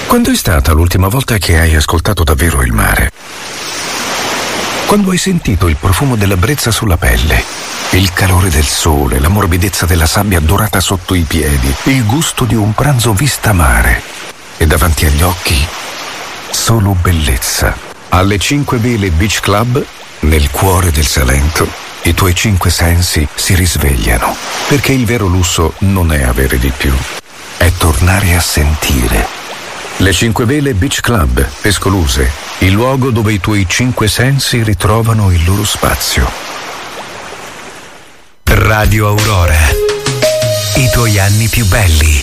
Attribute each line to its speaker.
Speaker 1: Quando è stata l'ultima volta che hai ascoltato davvero il mare? Quando hai sentito il profumo della brezza sulla pelle, il calore del sole, la morbidezza della sabbia dorata sotto i piedi, il gusto di un pranzo vista mare e davanti agli occhi solo bellezza. Alle 5 Vele Beach Club, nel cuore del Salento, i tuoi 5 sensi si risvegliano, perché il vero lusso non è avere di più, è tornare a sentire. Le 5 Vele Beach Club, Pescoluse, il luogo dove i tuoi 5 sensi ritrovano il loro spazio.
Speaker 2: Radio Aurora, i tuoi anni più belli.